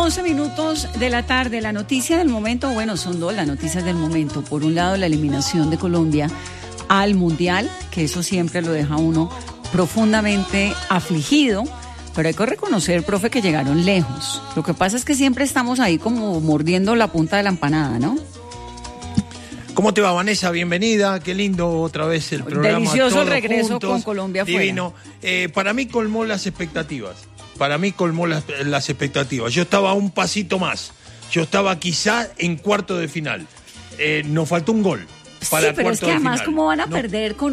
2:11 de la tarde. La noticia del momento, bueno, son dos las noticias del momento. Por un lado, la eliminación de Colombia al Mundial, que eso siempre lo deja a uno profundamente afligido. Pero hay que reconocer, profe, que llegaron lejos. Lo que pasa es que siempre estamos ahí como mordiendo la punta de la empanada, ¿no? ¿Cómo te va, Vanessa? Bienvenida. Qué lindo otra vez el programa. Delicioso el regreso juntos, con Colombia afuera. Divino. Para mí colmó las expectativas. Las expectativas. Yo estaba un pasito más. Yo estaba quizá en cuarto de final. Nos faltó un gol para sí, pero es que además final. ¿Cómo van a perder con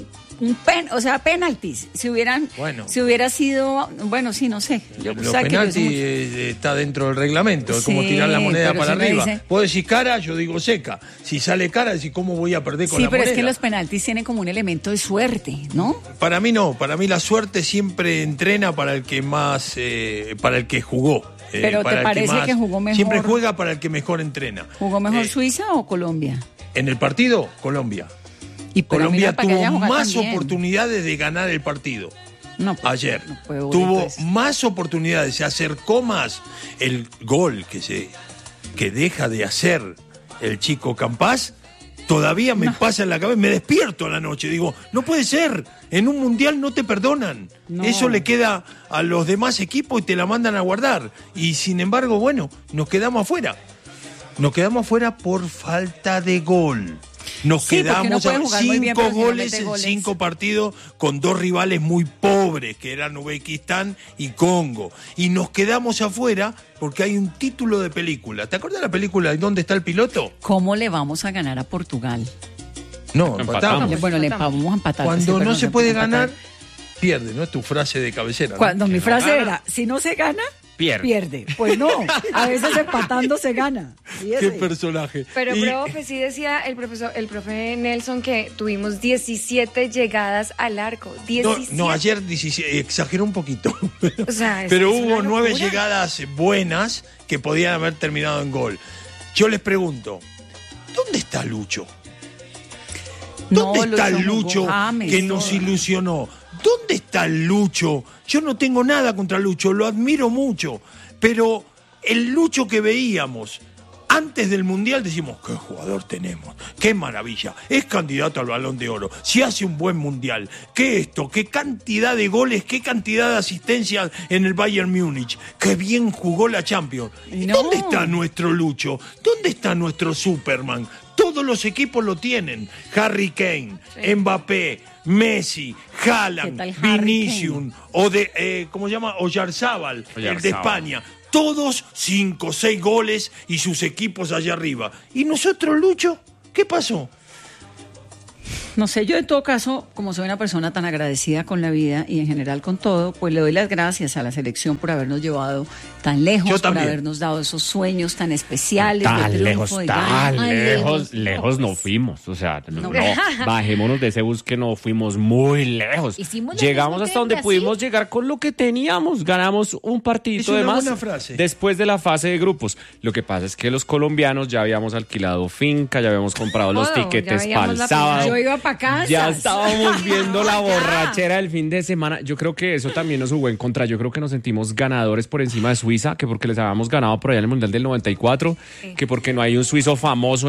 penaltis? Si hubiera sido, bueno, sí, no sé. Los penaltis está dentro del reglamento, es como tirar la moneda para arriba. Vos decís cara, yo digo seca. Si sale cara, decís cómo voy a perder con la moneda. Sí, pero es que los penaltis tienen como un elemento de suerte, ¿no? Para mí no, para mí la suerte siempre entrena para el que más, para el que jugó. Pero ¿te parece que jugó mejor? Siempre juega para el que mejor entrena. ¿Jugó mejor Suiza o Colombia? En el partido, Colombia. Y Colombia tuvo más oportunidades de ganar el partido. Ayer tuvo más oportunidades, se acercó más. El gol que deja de hacer el chico Campás todavía me pasa en la cabeza, me despierto a la noche, digo, no puede ser, en un mundial no te perdonan. Eso le queda a los demás equipos y te la mandan a guardar. Y sin embargo, bueno, nos quedamos afuera por falta de gol. Nos quedamos a 5 goles en 5 partidos con 2 rivales muy pobres, que eran Uzbekistán y Congo. Y nos quedamos afuera porque hay un título de película. ¿Te acuerdas de la película ¿Dónde está el piloto? ¿Cómo le vamos a ganar a Portugal? No, empatamos. Bueno, vamos a empatar. Cuando no se puede ganar, pierde, ¿no? Es tu frase de cabecera. Cuando mi frase era, si no se gana, pierde. Pues no, a veces empatando se gana. Qué personaje. Pero, profe, sí decía el profe Nelson que tuvimos 17 llegadas al arco. 17. No, ayer 17, exageró un poquito. O sea, pero hubo 9 llegadas buenas que podían haber terminado en gol. Yo les pregunto, ¿dónde está Lucho? ¿Dónde está el Lucho que nos ilusionó? ¿Dónde está el Lucho? Yo no tengo nada contra Lucho, lo admiro mucho, pero el Lucho que veíamos antes del Mundial decimos, qué jugador tenemos, qué maravilla, es candidato al Balón de Oro, si hace un buen Mundial, qué cantidad de goles, qué cantidad de asistencias en el Bayern Múnich, qué bien jugó la Champions. ¿Dónde está nuestro Lucho? ¿Dónde está nuestro Superman? Todos los equipos lo tienen, Harry Kane, Mbappé, Messi, Haaland, Vinicius, ¿cómo se llama? Oyarzábal, el de España. Todos 5 o 6 goles y sus equipos allá arriba. ¿Y nosotros, Lucho? ¿Qué pasó? No sé, yo en todo caso, como soy una persona tan agradecida con la vida y en general con todo, pues le doy las gracias a la selección por habernos llevado tan lejos, por habernos dado esos sueños tan especiales de triunfo, lejos no fuimos, o sea, no, bajémonos de ese bus que no fuimos muy lejos. Llegamos hasta donde pudimos llegar con lo que teníamos, ganamos un partidito de más después de la fase de grupos. Lo que pasa es que los colombianos ya habíamos alquilado finca, ya habíamos comprado los tiquetes para el sábado. Yo iba para casa. Ya estábamos viendo la borrachera del fin de semana. Yo creo que eso también nos jugó en contra. Yo creo que nos sentimos ganadores por encima de Suiza, que porque les habíamos ganado por allá en el Mundial del 94, que porque no hay un suizo famoso